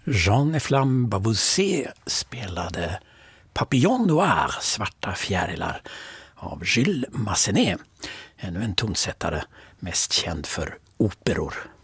Jean Bavouzet spelade Papillon Noir, svarta fjärilar, av Gilles Massenet, ännu en tonsättare mest känd för operor.